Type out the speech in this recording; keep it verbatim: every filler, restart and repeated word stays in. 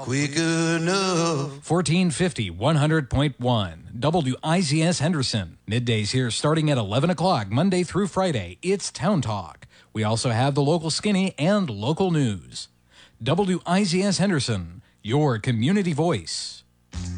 quick enough. fourteen fifty, one hundred point one. W I Z S Henderson. Middays here starting at eleven o'clock, Monday through Friday. It's Town Talk. We also have the local skinny and local news. W I Z S Henderson, your community voice.